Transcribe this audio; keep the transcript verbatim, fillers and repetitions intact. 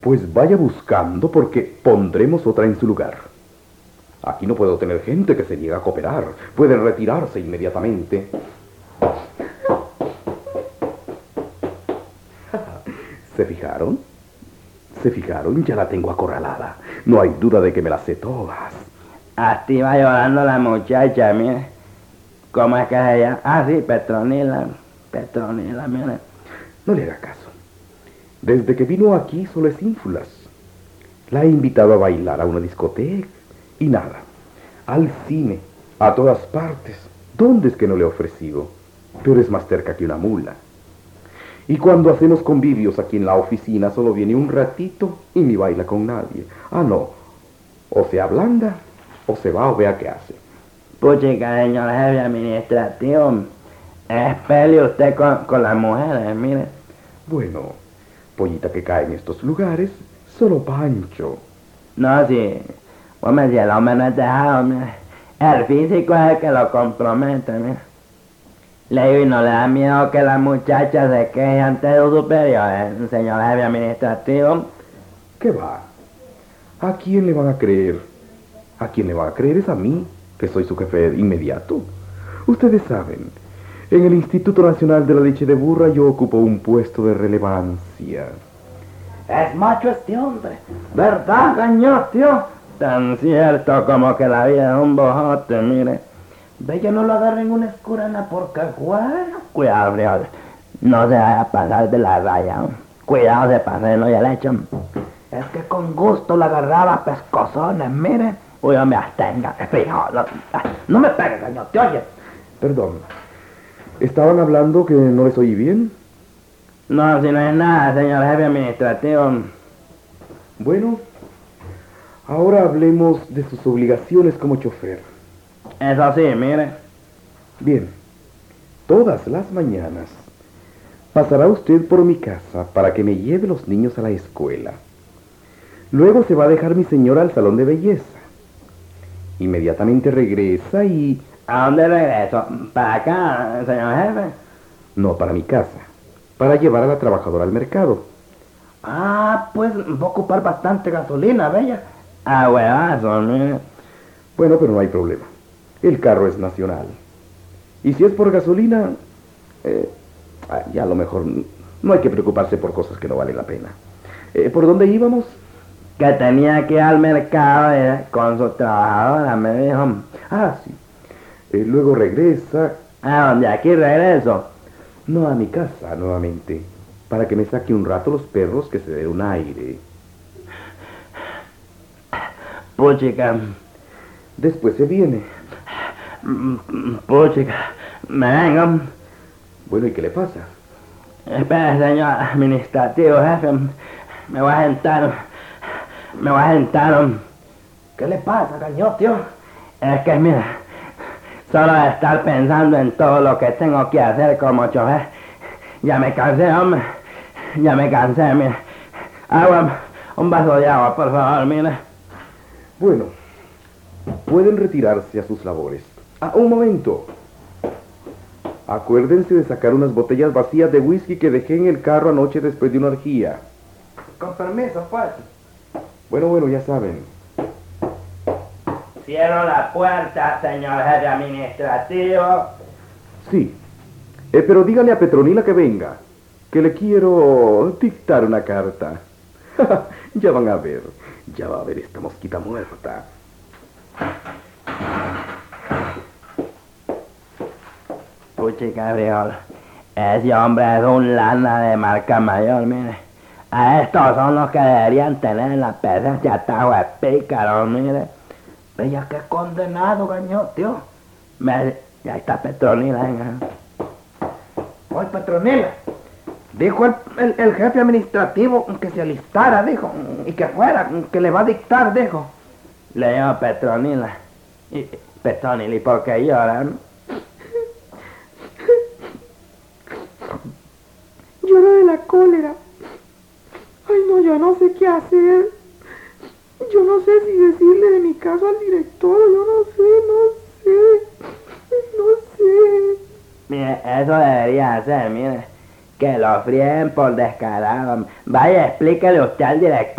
Pues vaya buscando porque pondremos otra en su lugar. Aquí no puedo tener gente que se niega a cooperar. Pueden retirarse inmediatamente. ¿Se fijaron? ¿Se fijaron? Ya la tengo acorralada. No hay duda de que me las sé todas. Así va llorando la muchacha, mire. ¿Cómo es que es ella? Ah, sí, Petronila. Petronila, mire. No le haga caso. Desde que vino aquí solo es ínfulas. La he invitado a bailar a una discoteca y nada. Al cine, a todas partes. ¿Dónde es que no le he ofrecido? Pero es más cerca que una mula. Y cuando hacemos convivios aquí en la oficina solo viene un ratito y ni baila con nadie. Ah, no. O se ablanda o se va o vea qué hace. Puchica, señor jefe administrativo, espele usted con, con las mujeres, mire. Bueno, pollita que cae en estos lugares, solo Pancho. No, sí, hombre, si el hombre no es dejado, mire. El físico es el que lo compromete, mire. Le digo, y no le da miedo que la muchacha se queje ante los superiores, señor jefe administrativo. ¿Qué va? ¿A quién le van a creer? ¿A quién le van a creer? Es a mí, que soy su jefe inmediato. Ustedes saben, en el Instituto Nacional de la Leche de Burra yo ocupo un puesto de relevancia. Es macho este hombre, ¿verdad, gañó, tío? Tan cierto como que la vida es un bojote, mire. Ve que no lo agarren una escurana porque bueno. Cuidado, friol. No se vaya a pasar de la raya. Cuidado se pase, no ya le echan. Es que con gusto la agarraba pescozones, mire. Uy, me abstenga. Frijol. No, no me pegues, gaño, te oye. Perdón. ¿Estaban hablando que no les oí bien? No, si no es nada, señor jefe administrativo. Bueno, ahora hablemos de sus obligaciones como chofer. Eso sí, mire. Bien, todas las mañanas pasará usted por mi casa para que me lleve los niños a la escuela. Luego se va a dejar mi señora al salón de belleza. Inmediatamente regresa y... ¿A dónde regreso? ¿Para acá, señor jefe? No, para mi casa. Para llevar a la trabajadora al mercado. Ah, pues va a ocupar bastante gasolina, bella. Ah, huevazo, mire. Bueno, pero no hay problema. El carro es nacional. Y si es por gasolina, eh, ya a lo mejor no hay que preocuparse por cosas que no valen la pena. Eh, ¿Por dónde íbamos? Que tenía que ir al mercado eh, con su trabajadora, me dijo. Ah, sí. Eh, luego regresa. ¿A dónde? Aquí regreso. No, a mi casa nuevamente. Para que me saque un rato los perros que se den un aire. Puchica. Después se viene. Puchica. Me vengo. Bueno, ¿y qué le pasa? Espera, señor administrativo, jefe. Me voy a sentar. Me voy a sentar. ¿Qué le pasa, cañón, tío? Es que, mira, solo de estar pensando en todo lo que tengo que hacer como chofer, ya me cansé, hombre. Ya me cansé, mira. Agua, un vaso de agua, por favor, mira. Bueno, pueden retirarse a sus labores. Ah, un momento. Acuérdense de sacar unas botellas vacías de whisky que dejé en el carro anoche después de una orgía. Con permiso, pues. Bueno, bueno, ya saben. Cierro la puerta, señor jefe administrativo. Sí. Eh, pero dígale a Petronila que venga, que le quiero dictar una carta. Ya van a ver, ya va a ver esta mosquita muerta. Puchica, frijol. Ese hombre es un lana de marca mayor, mire. A estos son los que deberían tener en la pesa de atajo de pícaro, mire. Vaya que condenado, gaño, tío. Me... Ya está Petronila, venga. Oye, Petronila. Dijo el, el, el jefe administrativo que se alistara, dijo, y que fuera, que le va a dictar, dijo. Le digo Petronila. Y, Petronila, ¿y por qué lloran? Lloro de la cólera. Ay, no, yo no sé qué hacer. Yo no sé si decirle de mi caso al director. Yo no sé, no sé. No sé. Mire, eso debería hacer, mire. Que lo fríen por descarado. Vaya, explíquele usted al director.